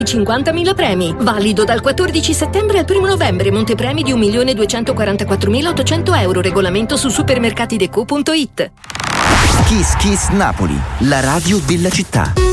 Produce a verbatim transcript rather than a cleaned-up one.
cinquantamila premi, valido dal quattordici settembre al primo novembre, montepremi di un milione duecentoquarantaquattromilaottocento euro, regolamento su supermercatideco punto it. Kiss Kiss Napoli, la radio della città.